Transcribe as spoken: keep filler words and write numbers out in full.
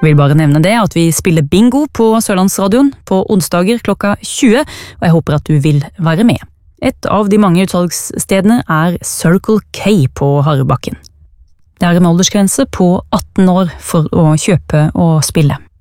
Jeg vil bare nevne det at vi spiller bingo på Sørlandsradioen på onsdager klokka tjue, og jeg håper at du vil være med. Et av de mange utsalgsstedene er Circle K på Harebakken. Det er en aldersgrense på atten år for å kjøpe og spille.